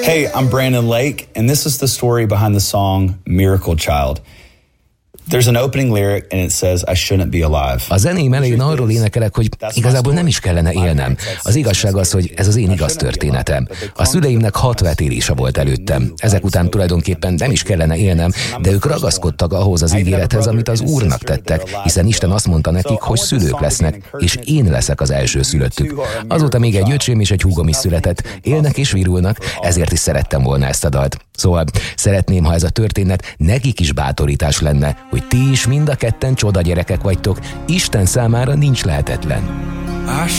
Hey, I'm Brandon Lake, and this is the story behind the song Miracle Child. There's an opening lyric, and it says, I shouldn't be alive. A zeném elején arról énekelek, hogy igazából nem is kellene élnem. Az igazság az, hogy ez az én igaz történetem. A szüleimnek 6 vetélése volt előttem. Ezek után tulajdonképpen nem is kellene élnem, de ők ragaszkodtak ahhoz az ígérethez, amit az Úrnak tettek, hiszen Isten azt mondta nekik, hogy szülők lesznek, és én leszek az első szülöttük. Azóta még egy öcsém és egy húgom is született, élnek és virulnak, ezért is szerettem volna ezt a dalt. Szóval szeretném, ha ez a történet nekik is bátorítás lenne, hogy ti is mind a ketten csoda gyerekek vagytok, Isten számára nincs lehetetlen.